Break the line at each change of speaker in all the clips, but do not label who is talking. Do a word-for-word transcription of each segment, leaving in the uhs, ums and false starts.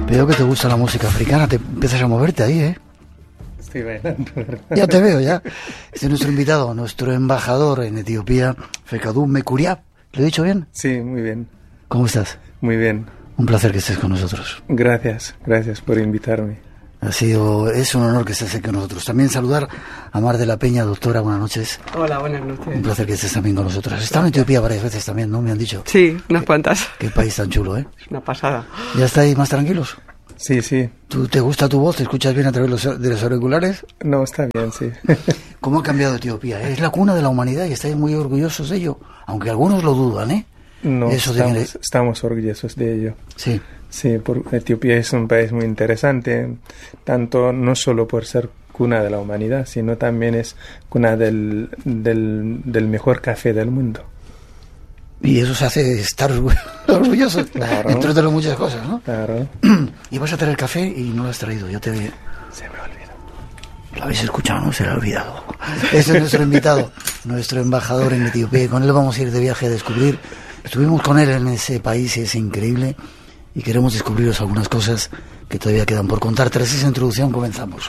Veo que te gusta la música africana, te empiezas a moverte ahí, ¿eh?
Estoy bailando.
Ya te veo, ya. Este es nuestro invitado, nuestro embajador en Etiopía, Fekadu Mekuriab. ¿Lo he dicho bien?
Sí, muy bien.
¿Cómo estás?
Muy bien.
Un placer que estés con nosotros.
Gracias, gracias por invitarme.
Ha sido, es un honor que estés aquí con nosotros. También saludar a Mar de la Peña, doctora, buenas noches.
Hola, buenas noches.
Un placer que estés también con nosotros. Has estado en Etiopía varias veces también, ¿no? Me han dicho.
Sí, unas cuantas.
Qué país tan chulo, ¿eh?
Es una pasada.
¿Ya estáis más tranquilos?
Sí, sí.
¿Tú, ¿Te gusta tu voz? ¿Te escuchas bien a través de los, de los auriculares?
No, está bien, sí.
¿Cómo ha cambiado Etiopía? Es la cuna de la humanidad y estáis muy orgullosos de ello, aunque algunos lo dudan, ¿eh?
No,
Eso
estamos,
de...
estamos orgullosos de ello.
Sí.
Sí, por, Etiopía es un país muy interesante, tanto no solo por ser cuna de la humanidad, sino también es cuna del, del, del mejor café del mundo.
Y eso se hace estar orgulloso,
Claro.
entre otras muchas cosas, ¿no?
Claro.
Y vas a traer café y no lo has traído, yo te vi.
Se me olvidó.
Lo habéis escuchado, ¿no? Se lo ha olvidado. Este es nuestro invitado, nuestro embajador en Etiopía, y con él vamos a ir de viaje a descubrir. Estuvimos con él en ese país y es increíble. Y queremos descubriros algunas cosas que todavía quedan por contar. Tras esa introducción comenzamos.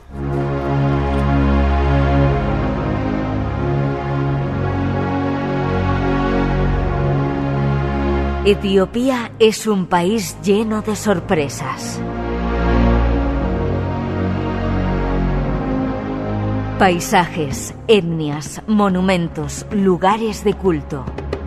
Etiopía es un país lleno de sorpresas. Paisajes, etnias, monumentos, lugares de culto.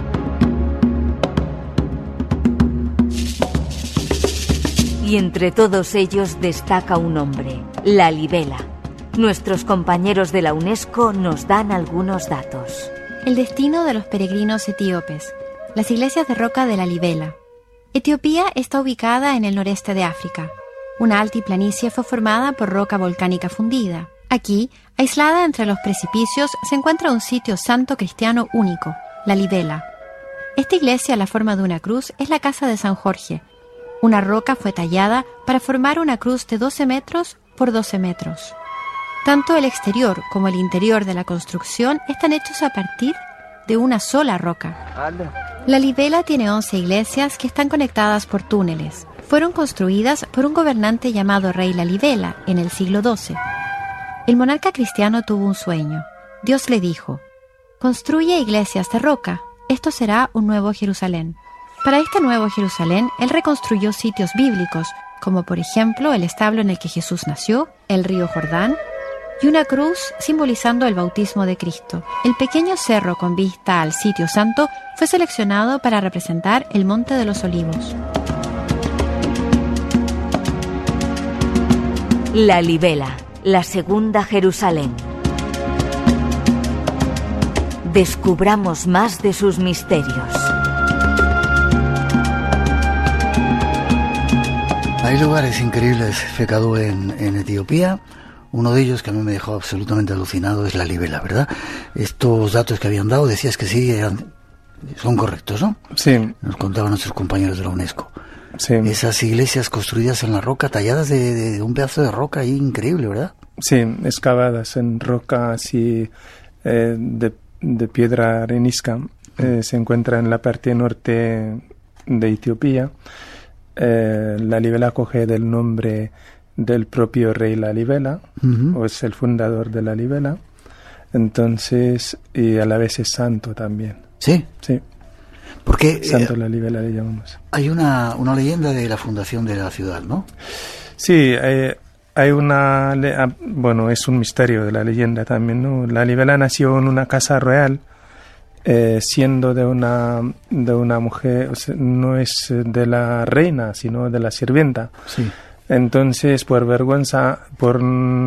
Y entre todos ellos destaca un hombre, Lalibela. Nuestros compañeros de la UNESCO nos dan algunos datos.
El destino de los peregrinos etíopes. Las iglesias de roca de Lalibela. Etiopía está ubicada en el noreste de África. Una altiplanicie fue formada por roca volcánica fundida. Aquí, aislada entre los precipicios, se encuentra un sitio santo cristiano único, Lalibela. Esta iglesia, a la forma de una cruz, es la casa de San Jorge. Una roca fue tallada para formar una cruz de doce metros por doce metros. Tanto el exterior como el interior de la construcción están hechos a partir de una sola roca. Lalibela tiene once iglesias que están conectadas por túneles. Fueron construidas por un gobernante llamado Rey Lalibela en el siglo doce. El monarca cristiano tuvo un sueño. Dios le dijo: construye iglesias de roca, esto será un nuevo Jerusalén. Para este nuevo Jerusalén, él reconstruyó sitios bíblicos, como por ejemplo el establo en el que Jesús nació, el río Jordán, y una cruz simbolizando el bautismo de Cristo. El pequeño cerro con vista al sitio santo fue seleccionado para representar el Monte de los Olivos.
Lalibela, la segunda Jerusalén. Descubramos más de sus misterios.
Hay lugares increíbles, Fekadu, en, en Etiopía. Uno de ellos que a mí me dejó absolutamente alucinado es Lalibela, ¿verdad? Estos datos que habían dado, decías que sí, eran, son correctos, ¿no?
Sí.
Nos contaban nuestros compañeros de la UNESCO.
Sí.
Esas iglesias construidas en la roca, talladas de, de, de un pedazo de roca ahí increíble, ¿verdad?
Sí, excavadas en roca así eh, de, de piedra arenisca. Eh, se encuentra en la parte norte de Etiopía. Eh, Lalibela coge del nombre del propio rey Lalibela, uh-huh. o es el fundador de Lalibela. Entonces, y a la vez es santo también.
¿Sí?
Sí.
Porque
Santo
eh,
Lalibela le llamamos.
Hay una, una leyenda de la fundación de la ciudad, ¿no?
Sí, eh, hay una... Le- ah, bueno, es un misterio de la leyenda también, ¿no? Lalibela nació en una casa real, eh, siendo de una, de una mujer, o sea, no es de la reina, sino de la sirvienta.
Sí.
Entonces, por vergüenza, por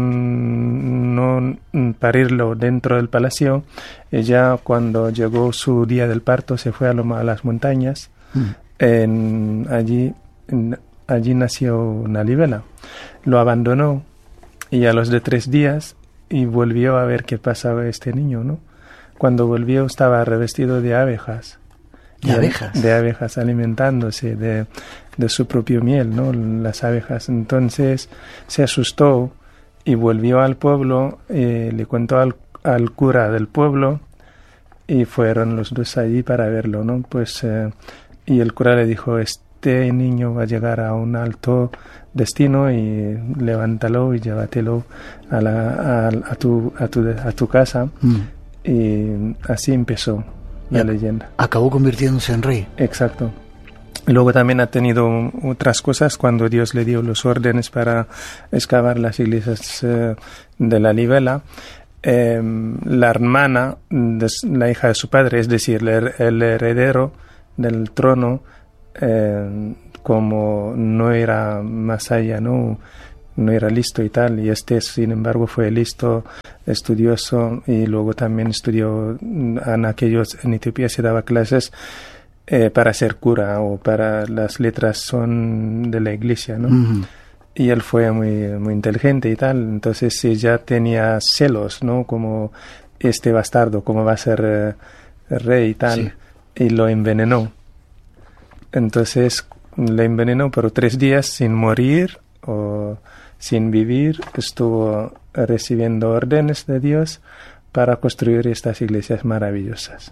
no parirlo dentro del palacio, ella, cuando llegó su día del parto, se fue a, lo, a las montañas. Mm. En, allí, en, allí nació Lalibela. Lo abandonó y a los de tres días y volvió a ver qué pasaba este niño, ¿no? Cuando volvió estaba revestido de abejas.
¿De abejas?
De abejas, alimentándose de, de su propio miel, ¿no? Las abejas. Entonces se asustó y volvió al pueblo, eh, le contó al, al cura del pueblo y fueron los dos allí para verlo, ¿no? Pues, eh, y el cura le dijo, este niño va a llegar a un alto destino y levántalo y llévatelo a, la, a, a, tu, a, tu, a tu casa. Mm. Y así empezó la leyenda.
Acabó convirtiéndose en rey.
Exacto. Luego también ha tenido otras cosas cuando Dios le dio los órdenes para excavar las iglesias eh, de la Libela. Eh, la hermana, de, la hija de su padre, es decir, el, el heredero del trono, eh, como no era más allá, no, no era listo y tal, y este sin embargo fue listo, estudioso, y luego también estudió en aquellos, en Etiopía se daba clases eh, para ser cura o para las letras son de la iglesia, ¿no? Uh-huh. Y él fue muy, muy inteligente y tal, entonces ya tenía celos, ¿no? Como este bastardo, cómo va a ser eh, rey y tal, sí. Y lo envenenó. Entonces le envenenó por tres días sin morir o sin vivir, estuvo recibiendo órdenes de Dios para construir estas iglesias maravillosas.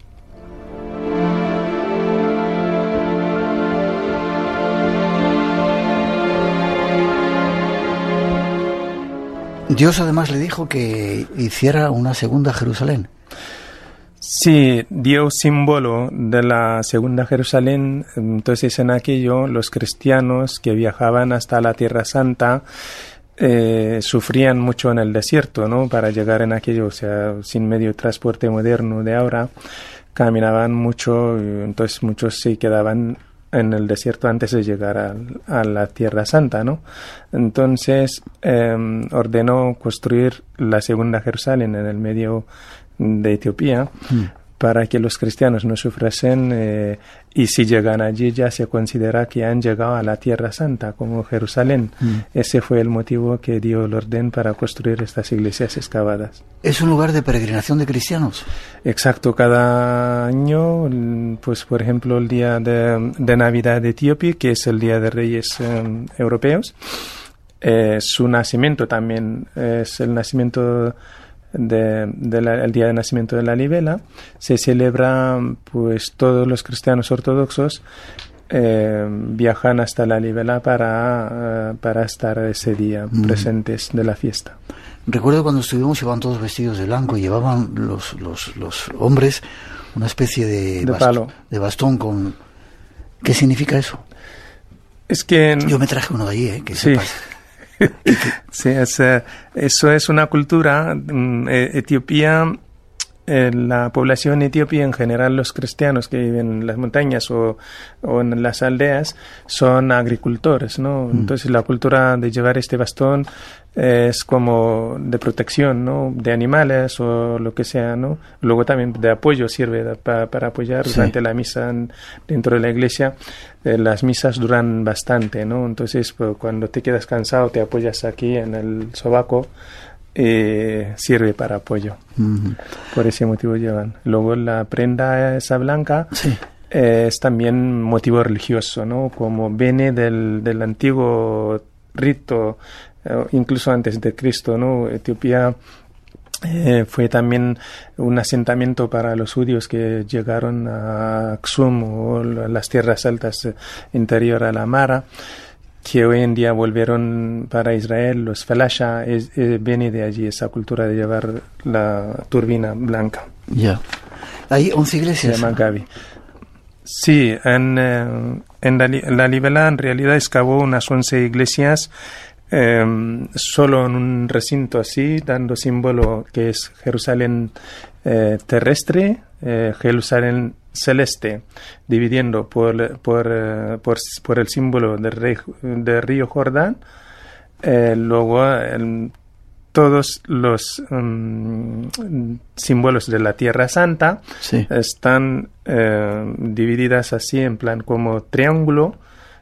Dios además le dijo que hiciera una segunda Jerusalén.
Sí, dio símbolo de la segunda Jerusalén. Entonces en aquello los cristianos que viajaban hasta la Tierra Santa eh, sufrían mucho en el desierto, ¿no? Para llegar en aquello, o sea, sin medio de transporte moderno de ahora, caminaban mucho, entonces muchos se quedaban en el desierto antes de llegar a, a la Tierra Santa, ¿no? Entonces eh, ordenó construir la segunda Jerusalén en el medio de Etiopía mm. para que los cristianos no sufriesen eh, y si llegan allí ya se considera que han llegado a la Tierra Santa como Jerusalén. Mm. Ese fue el motivo que dio el orden para construir estas iglesias excavadas.
¿Es un lugar de peregrinación de cristianos?
Exacto, cada año, pues por ejemplo el día de, de Navidad de Etiopía, que es el Día de Reyes eh, Europeos, eh, su nacimiento también es el nacimiento De, de la, el día de nacimiento de la Libela, se celebra, pues todos los cristianos ortodoxos eh, viajan hasta la Libela para, uh, para estar ese día mm. presentes de la fiesta.
Recuerdo cuando estuvimos, iban todos vestidos de blanco y llevaban los, los, los hombres una especie de,
de,
bast-
palo.
de bastón con... ¿Qué significa eso?
Es que...
Yo me traje uno de allí, ¿eh? Que
sí.
sepas.
Sí, es, eh, eso es una cultura. Mm, eh, Etiopía, eh, la población etíope en general, los cristianos que viven en las montañas o, o en las aldeas, son agricultores, ¿no? Mm. Entonces la cultura de llevar este bastón eh, es como de protección, ¿no? De animales o lo que sea, ¿no? Luego también de apoyo, sirve de, pa, para apoyar sí. durante la misa en, dentro de la iglesia. Eh, las misas duran bastante, ¿no? Entonces pues, cuando te quedas cansado te apoyas aquí en el sobaco. Eh, sirve para apoyo. Uh-huh. Por ese motivo llevan. Luego la prenda esa blanca
sí.
eh, es también motivo religioso, ¿no? Como viene del, del antiguo rito, eh, incluso antes de Cristo, ¿no? Etiopía eh, fue también un asentamiento para los judíos que llegaron a Aksum o las tierras altas eh, interior a la Mara, que hoy en día volvieron para Israel, los Falasha, es, es, viene de allí esa cultura de llevar la turbina blanca.
Ya. Yeah. Hay once iglesias.
Se llama Gabi. Sí, en, eh, en la, la Libela en realidad excavó unas once iglesias, eh, solo en un recinto así, dando símbolo que es Jerusalén eh, terrestre, eh, Jerusalén celeste, dividiendo por por, uh, por por el símbolo del, rey, del río Jordán. Eh, luego el, todos los um, símbolos de la Tierra Santa
sí.
están eh, divididas así en plan como triángulo.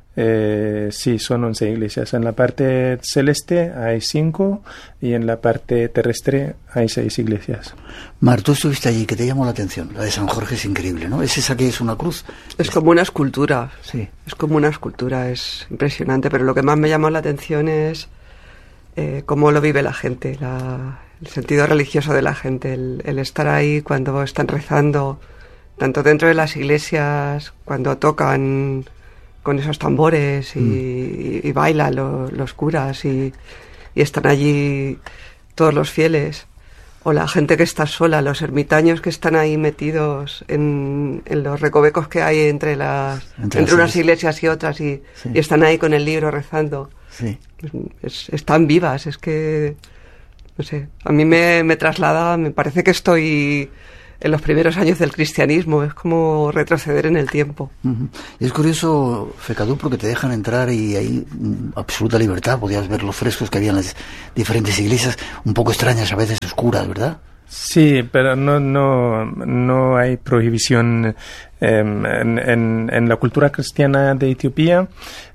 Eh, sí, son once iglesias. En la parte celeste hay cinco y en la parte terrestre hay seis iglesias.
Mar, tú estuviste allí, ¿qué te llamó la atención? La de San Jorge es increíble, ¿no? ¿Es esa que es una cruz?
Es como una escultura.
Sí.
Es como una escultura, es impresionante, pero lo que más me llamó la atención es eh, cómo lo vive la gente, la, el sentido religioso de la gente, el, el estar ahí cuando están rezando, tanto dentro de las iglesias, cuando tocan con esos tambores y, mm. y, y bailan lo, los curas y, y están allí todos los fieles. O la gente que está sola, los ermitaños que están ahí metidos en, en los recovecos que hay entre las entre, entre unas iglesias y otras y, sí. y están ahí con el libro rezando.
Sí.
Es, están vivas, es que, no sé, a mí me, me traslada, me parece que estoy en los primeros años del cristianismo, es como retroceder en el tiempo.
Uh-huh. Y es curioso, Fecadú, porque te dejan entrar y hay absoluta libertad, podías ver los frescos que había en las diferentes iglesias, un poco extrañas, a veces oscuras, ¿verdad?
Sí, pero no no no hay prohibición eh, en, en, en la cultura cristiana de Etiopía.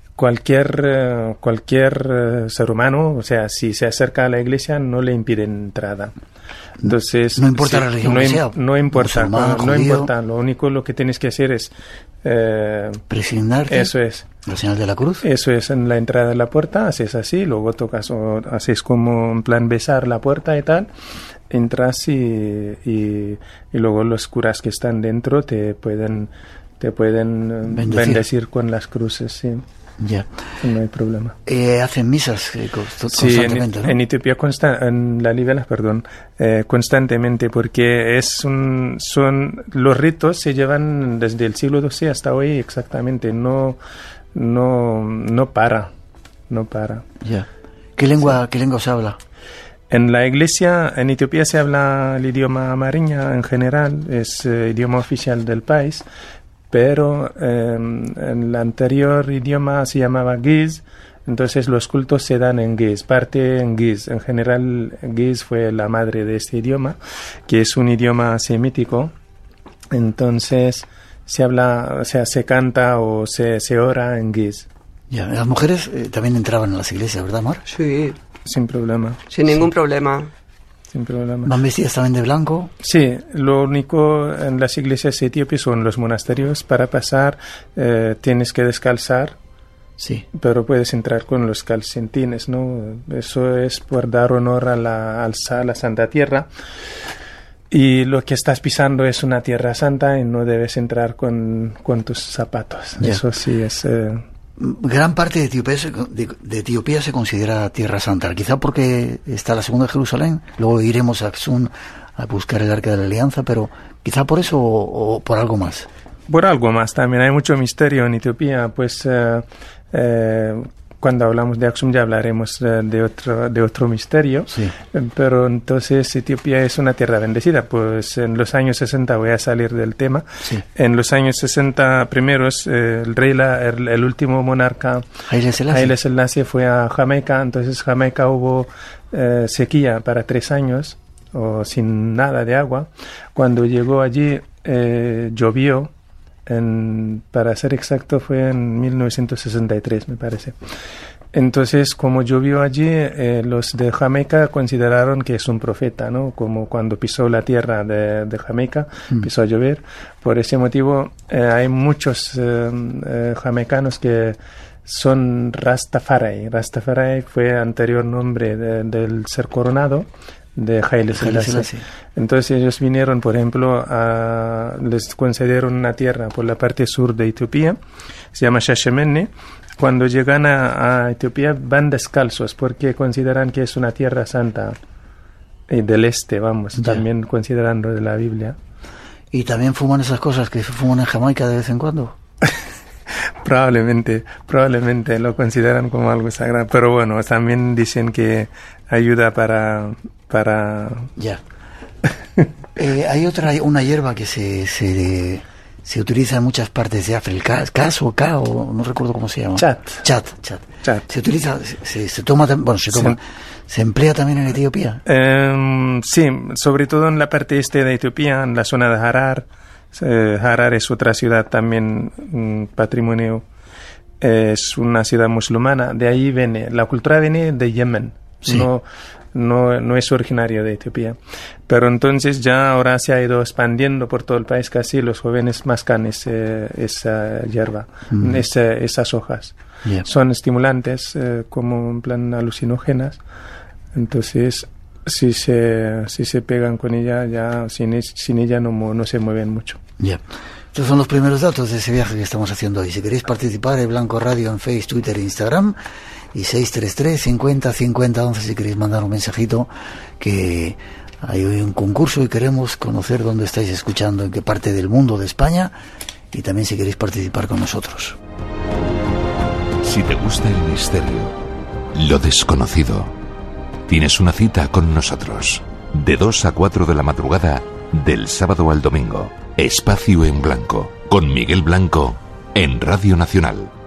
Cualquier cualquier ser humano, o sea, si se acerca a la iglesia, no le impide entrada. Entonces,
no importa
sí,
la religión
no,
que sea,
no importa,
musulmán,
no, no importa. Lo único lo que tienes que hacer es eh,
presignarte.
Eso es.
La señal de la cruz.
Eso es en la entrada de la puerta, haces así, luego tocas o haces como en plan besar la puerta y tal. Entras y, y, y luego los curas que están dentro te pueden te pueden
bendecir,
bendecir con las cruces, sí.
Ya.
No hay problema.
Eh, hacen misas eh, constantemente,
sí, en,
¿no?
en Etiopía, consta, en la Libela, perdón, eh, constantemente, porque es un, son los ritos se llevan desde el siglo doce hasta hoy exactamente, no, no, no para, no para.
Ya. ¿Qué lengua,
sí.
qué lengua se habla?
En la iglesia, en Etiopía se habla el idioma amariña en general, es eh, idioma oficial del país. Pero eh, en el anterior idioma se llamaba Giz, entonces los cultos se dan en Giz, parte en Giz. En general, Giz fue la madre de este idioma, que es un idioma semítico. Entonces se habla, o sea, se canta o se, se ora en Giz.
Ya, las mujeres eh, también entraban en las iglesias, ¿verdad, Mar?
Sí.
Sin problema.
Sin ningún
sí.
problema.
Sin problema.
¿Van vestidas también de blanco?
Sí, lo único en las iglesias etíopes o en los monasterios, para pasar eh, tienes que descalzar,
sí.
pero puedes entrar con los calcetines, ¿no? Eso es por dar honor a la, a la Santa Tierra. Y lo que estás pisando es una tierra santa y no debes entrar con, con tus zapatos.
Ya.
Eso sí es... Eh,
Gran parte de Etiopía, se, de, de Etiopía se considera Tierra Santa, quizá porque está la segunda Jerusalén, luego iremos a Axum a buscar el Arca de la Alianza, pero quizá por eso o, o por algo más.
Por algo más también, hay mucho misterio en Etiopía, pues eh, eh, cuando hablamos de Axum ya hablaremos eh, de otro de otro misterio,
sí.
eh, pero entonces Etiopía es una tierra bendecida, pues en los años sesenta voy a salir del tema,
sí.
En los años sesenta primeros eh, el rey, la, el, el último monarca
Haile Selassie.
Haile Selassie fue a Jamaica, entonces Jamaica hubo eh, sequía para tres años o sin nada de agua. Cuando llegó allí eh, llovió. En, para ser exacto fue en mil novecientos sesenta y tres, me parece. Entonces, como llovió allí, eh, los de Jamaica consideraron que es un profeta, ¿no? Como cuando pisó la tierra de, de Jamaica, mm. empezó a llover. Por ese motivo, eh, hay muchos eh, eh, jamaicanos que son Rastafari. Rastafari fue anterior nombre de, del ser coronado de Haile Selassie. Entonces ellos vinieron, por ejemplo, a, les concedieron una tierra por la parte sur de Etiopía, se llama Shashemene. Cuando llegan a, a Etiopía van descalzos porque consideran que es una tierra santa eh, del este, vamos, ya. También considerando de la Biblia.
¿Y también fuman esas cosas que se fuman en Jamaica de vez en cuando?
Probablemente, probablemente lo consideran como algo sagrado, pero bueno, también dicen que ayuda para... para...
Ya. eh, hay otra, una hierba que se, se, se utiliza en muchas partes de África, cas o ca, o no recuerdo cómo se llama.
Chat.
Chat, chat.
Chat.
Se utiliza, se, se toma, bueno, se toma, sí. ¿Se emplea también en Etiopía?
Eh, sí, sobre todo en la parte este de Etiopía, en la zona de Harar. Eh, Harar es otra ciudad también mm, patrimonio, eh, es una ciudad musulmana, de ahí viene, la cultura viene de Yemen, sí. no, no, no es originario de Etiopía, pero entonces ya ahora se ha ido expandiendo por todo el país, casi los jóvenes mascan ese, esa hierba, mm. ese, esas hojas, yeah. Son estimulantes, eh, como en plan alucinógenas, entonces... Si se, si se pegan con ella, ya sin, sin ella no, no se mueven mucho.
Ya. Estos son los primeros datos de ese viaje que estamos haciendo hoy. Si queréis participar, el Blanco Radio en Facebook, Twitter e Instagram, y seis tres tres, cincuenta, cincuenta, once si queréis mandar un mensajito, que hay hoy un concurso y queremos conocer dónde estáis escuchando, en qué parte del mundo de España, y también si queréis participar con nosotros.
Si te gusta el misterio, lo desconocido, tienes una cita con nosotros, de dos a cuatro de la madrugada, del sábado al domingo. Espacio en Blanco, con Miguel Blanco, en Radio Nacional.